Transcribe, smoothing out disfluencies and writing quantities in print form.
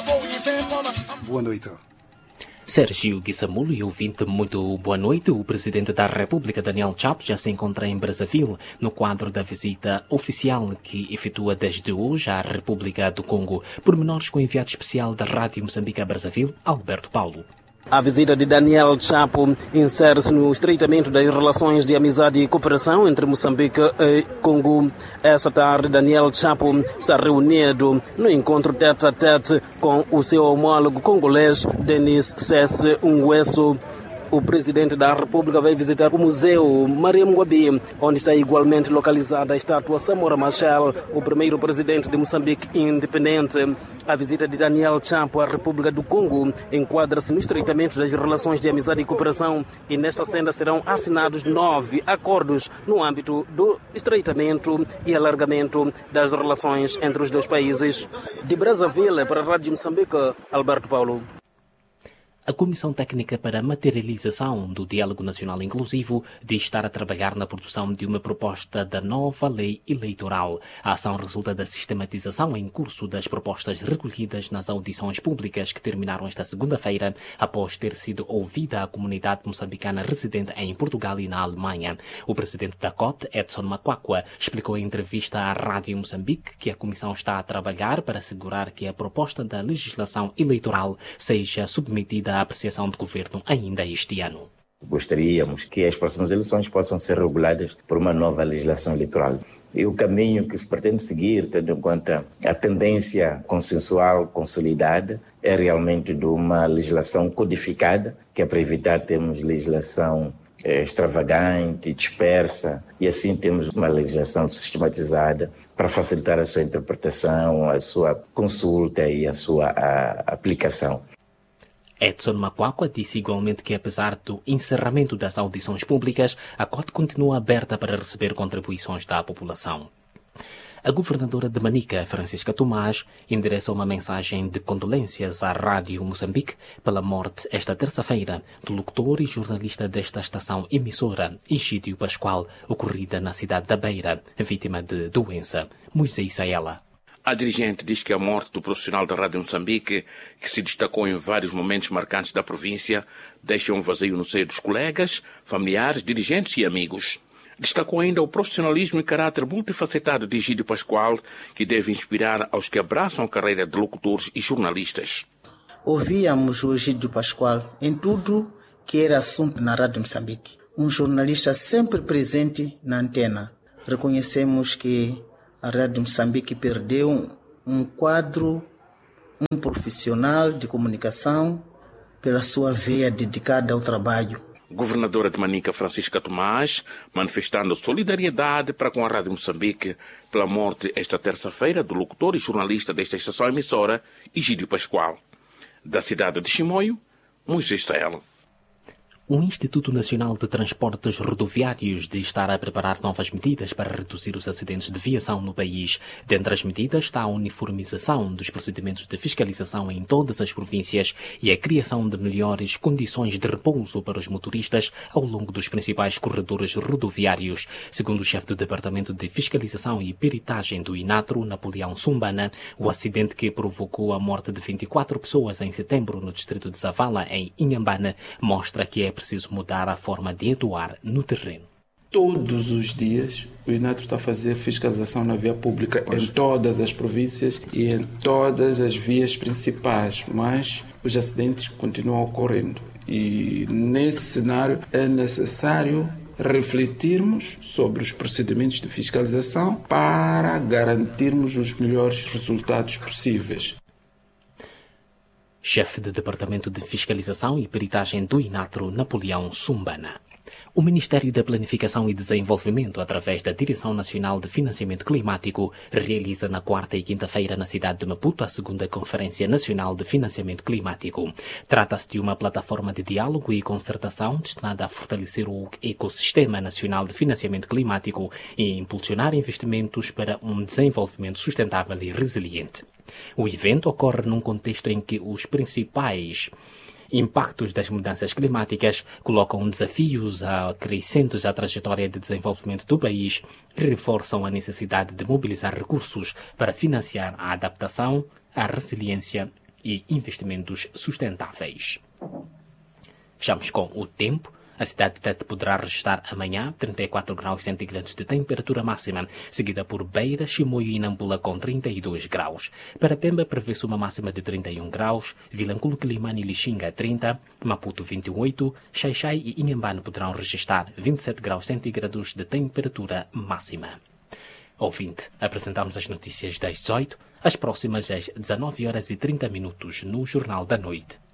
Boa noite. Sérgio Guissamulo e ouvinte, muito boa noite. O presidente da República, Daniel Chapo, já se encontra em Brazzaville no quadro da visita oficial que efetua desde hoje à República do Congo. Pormenores com o enviado especial da Rádio Moçambique a Brazzaville, Alberto Paulo. A visita de Daniel Chapo insere-se no estreitamento das relações de amizade e cooperação entre Moçambique e Congo. Esta tarde, Daniel Chapo está reunido no encontro tete-a-tete com o seu homólogo congolês, Denis Sesse Nguesso. O presidente da República vai visitar o Museu Maria Mugwabi, onde está igualmente localizada a estátua Samora Machel, o primeiro presidente de Moçambique independente. A visita de Daniel Chapo à República do Congo enquadra-se no estreitamento das relações de amizade e cooperação, e nesta senda serão assinados 9 acordos no âmbito do estreitamento e alargamento das relações entre os dois países. De Brazzaville, para a Rádio Moçambique, Alberto Paulo. A Comissão Técnica para a Materialização do Diálogo Nacional Inclusivo diz estar a trabalhar na produção de uma proposta da nova lei eleitoral. A ação resulta da sistematização em curso das propostas recolhidas nas audições públicas que terminaram esta segunda-feira, após ter sido ouvida a comunidade moçambicana residente em Portugal e na Alemanha. O presidente da COT, Edson Makwakwa, explicou em entrevista à Rádio Moçambique que a Comissão está a trabalhar para assegurar que a proposta da legislação eleitoral seja submetida à apreciação do governo ainda este ano. Gostaríamos que as próximas eleições possam ser reguladas por uma nova legislação eleitoral. E o caminho que se pretende seguir, tendo em conta a tendência consensual consolidada, é realmente de uma legislação codificada, que é para evitar termos legislação extravagante, dispersa, e assim temos uma legislação sistematizada para facilitar a sua interpretação, a sua consulta e a sua aplicação. Edson Makwakwa disse igualmente que, apesar do encerramento das audições públicas, a COT continua aberta para receber contribuições da população. A governadora de Manica, Francisca Tomás, endereça uma mensagem de condolências à Rádio Moçambique pela morte esta terça-feira do locutor e jornalista desta estação emissora, Egídio Pascoal, ocorrida na cidade da Beira, vítima de doença. Moisés Saela. A dirigente diz que a morte do profissional da Rádio Moçambique, que se destacou em vários momentos marcantes da província, deixa um vazio no seio dos colegas, familiares, dirigentes e amigos. Destacou ainda o profissionalismo e caráter multifacetado de Egídio Pascoal, que deve inspirar aos que abraçam a carreira de locutores e jornalistas. Ouvíamos o Egídio Pascoal em tudo que era assunto na Rádio Moçambique. Um jornalista sempre presente na antena. Reconhecemos que a Rádio Moçambique perdeu um quadro, um profissional de comunicação pela sua veia dedicada ao trabalho. Governadora de Manica, Francisca Tomás, manifestando solidariedade para com a Rádio Moçambique pela morte esta terça-feira do locutor e jornalista desta estação emissora, Egídio Pascoal. Da cidade de Chimoio, Moisés Saela. O Instituto Nacional de Transportes Rodoviários diz estar a preparar novas medidas para reduzir os acidentes de viação no país. Dentre as medidas está a uniformização dos procedimentos de fiscalização em todas as províncias e a criação de melhores condições de repouso para os motoristas ao longo dos principais corredores rodoviários. Segundo o chefe do Departamento de Fiscalização e Peritagem do INATRO, Napoleão Sumbana, o acidente que provocou a morte de 24 pessoas em setembro no distrito de Zavala, em Inhambane, mostra que é preciso mudar a forma de atuar no terreno. Todos os dias o INATRO está a fazer fiscalização na via pública em todas as províncias e em todas as vias principais, mas os acidentes continuam ocorrendo. E nesse cenário é necessário refletirmos sobre os procedimentos de fiscalização para garantirmos os melhores resultados possíveis. Chefe do Departamento de Fiscalização e Peritagem do INATRO, Napoleão Sumbana. O Ministério da Planificação e Desenvolvimento, através da Direção Nacional de Financiamento Climático, realiza na quarta e quinta-feira na cidade de Maputo a segunda Conferência Nacional de Financiamento Climático. Trata-se de uma plataforma de diálogo e concertação destinada a fortalecer o ecossistema nacional de financiamento climático e impulsionar investimentos para um desenvolvimento sustentável e resiliente. O evento ocorre num contexto em que os principais impactos das mudanças climáticas colocam desafios crescentes à trajetória de desenvolvimento do país e reforçam a necessidade de mobilizar recursos para financiar a adaptação, a resiliência e investimentos sustentáveis. Fechamos com o tempo. A cidade de Tete poderá registrar amanhã 34 graus centígrados de temperatura máxima, seguida por Beira, Chimoio e Nampula com 32 graus. Para Pemba prevê-se uma máxima de 31 graus, Vilanculo, Quilimane e Lixinga 30, Maputo 28, Xai-Xai e Inhambane poderão registrar 27 graus centígrados de temperatura máxima. Ouvinte, apresentamos as notícias das 18, as próximas às 19h30 no Jornal da Noite.